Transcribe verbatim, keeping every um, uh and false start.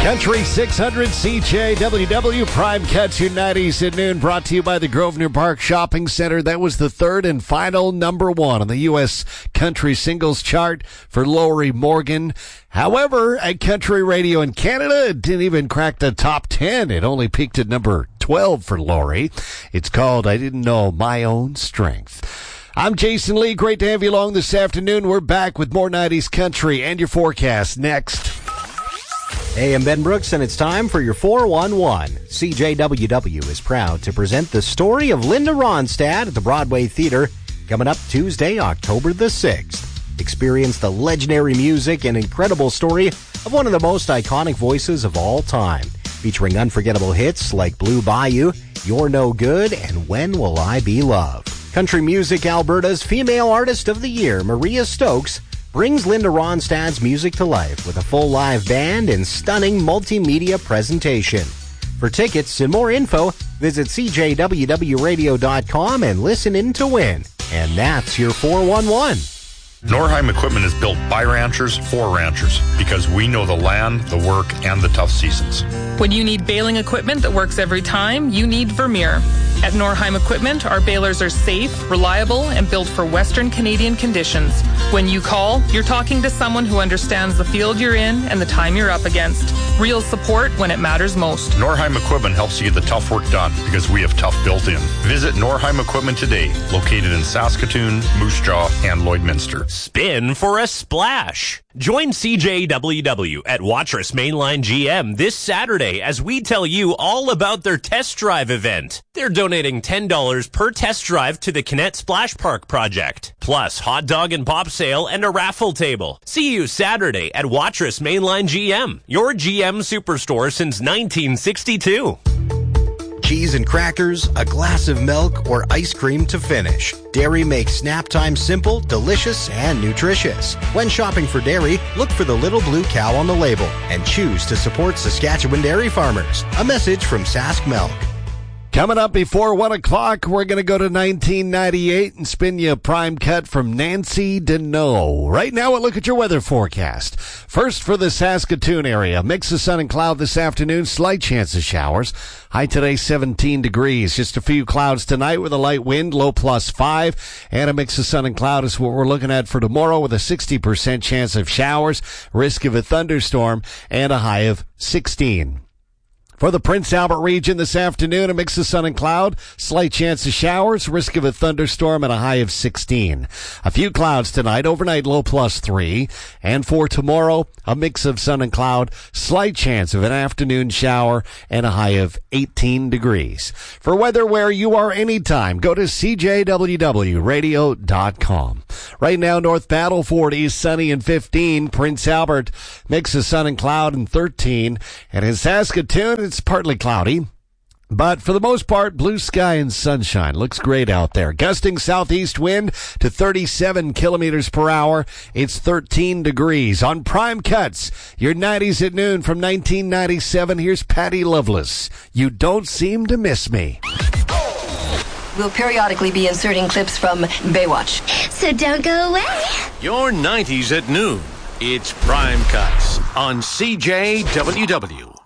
Country six hundred C J W W Prime Cuts your nineties at noon, brought to you by the Grosvenor Park Shopping Center. That was the third and final number one on the U S Country Singles Chart for Lowry Morgan. However, at Country Radio in Canada, it didn't even crack the top ten. It only peaked at number twelve for Lowry. It's called I Didn't Know My Own Strength. I'm Jason Lee. Great to have you along this afternoon. We're back with more nineties country and your forecast next. Hey, I'm Ben Brooks, and it's time for your four one one. C J W W is proud to present the story of Linda Ronstadt at the Broadway Theater coming up Tuesday, October the sixth. Experience the legendary music and incredible story of one of the most iconic voices of all time, featuring unforgettable hits like Blue Bayou, You're No Good, and When Will I Be Loved. Country Music Alberta's Female Artist of the Year, Maria Stokes, brings Linda Ronstadt's music to life with a full live band and stunning multimedia presentation. For tickets and more info, visit c j w w radio dot com and listen in to win. And that's your four one one. Norheim Equipment is built by ranchers for ranchers because we know the land, the work, and the tough seasons. When you need baling equipment that works every time, you need Vermeer. At Norheim Equipment, our balers are safe, reliable, and built for Western Canadian conditions. When you call, you're talking to someone who understands the field you're in and the time you're up against. Real support when it matters most. Norheim Equipment helps you get the tough work done because we have tough built in. Visit Norheim Equipment today, located in Saskatoon, Moose Jaw, and Lloydminster. Spin for a splash. Join C J W W at Watrous Mainline G M this Saturday as we tell you all about their test drive event. They're donating ten dollars per test drive to the Kinnett Splash Park project, plus hot dog and pop sale and a raffle table. See you Saturday at Watrous Mainline G M, your G M superstore since nineteen sixty-two. Cheese and crackers, a glass of milk, or ice cream to finish. Dairy makes snap time simple, delicious, and nutritious. When shopping for dairy, look for the little blue cow on the label and choose to support Saskatchewan dairy farmers. A message from Sask Milk. Coming up before one o'clock, we're going to go to nineteen ninety-eight and spin you a prime cut from Nancy Deneau. Right now, we'll look at your weather forecast. First for the Saskatoon area. Mix of sun and cloud this afternoon. Slight chance of showers. High today, seventeen degrees. Just a few clouds tonight with a light wind, low plus five. And a mix of sun and cloud is what we're looking at for tomorrow with a sixty percent chance of showers, risk of a thunderstorm, and a high of sixteen. For the Prince Albert region this afternoon, a mix of sun and cloud, slight chance of showers, risk of a thunderstorm, and a high of sixteen. A few clouds tonight, overnight low plus three. And for tomorrow, a mix of sun and cloud, slight chance of an afternoon shower, and a high of eighteen degrees. For weather where you are anytime, go to c j w w radio dot com. Right now, North Battleford is sunny and fifteen. Prince Albert, mix of sun and cloud and thirteen. And in Saskatoon, it's partly cloudy, but for the most part, blue sky and sunshine. Looks great out there. Gusting southeast wind to thirty-seven kilometers per hour. It's thirteen degrees. On Prime Cuts, your nineties at noon from nineteen ninety-seven. Here's Patty Loveless. You Don't Seem to Miss Me. We'll periodically be inserting clips from Baywatch. So don't go away. Your nineties at noon. It's Prime Cuts on C J W W.